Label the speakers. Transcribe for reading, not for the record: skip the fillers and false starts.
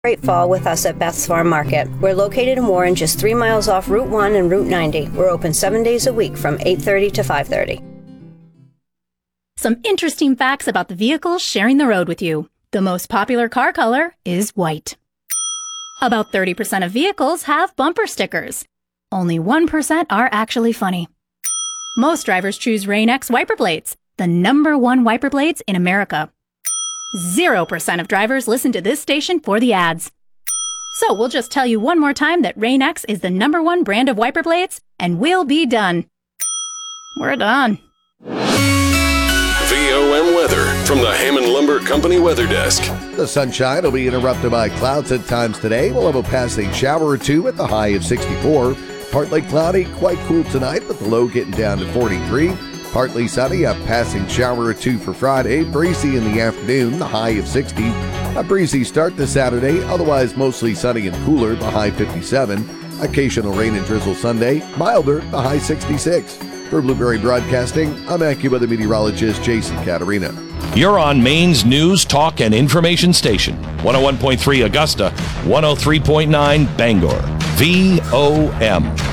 Speaker 1: Great fall with us at Beth's Farm Market. We're located in Warren, just 3 miles off Route 1 and Route 90. We're open 7 days a week from 8:30 to 5:30.
Speaker 2: Some interesting facts about the vehicles sharing the road with you. The most popular car color is white. About 30% of vehicles have bumper stickers. Only 1% are actually funny. Most drivers choose Rain-X wiper blades, the #1 wiper blades in America. 0% of drivers listen to this station for the ads. So we'll just tell you one more time that Rain-X is the #1 brand of wiper blades, and we'll be done. We're done.
Speaker 3: VOM weather from the Hammond Lumber Company Weather Desk.
Speaker 4: The sunshine will be interrupted by clouds at times today. We'll have a passing shower or two at the high of 64. Partly cloudy, quite cool tonight, with the low getting down to 43. Partly sunny, a passing shower or two for Friday. Breezy in the afternoon, the high of 60. A breezy start to Saturday, otherwise mostly sunny and cooler, the high 57. Occasional rain and drizzle Sunday, milder, the high 66. For Blueberry Broadcasting, I'm AccuWeather meteorologist Jason Caterina.
Speaker 5: You're on Maine's news, talk, and information station. 101.3 Augusta, 103.9 Bangor. VOM.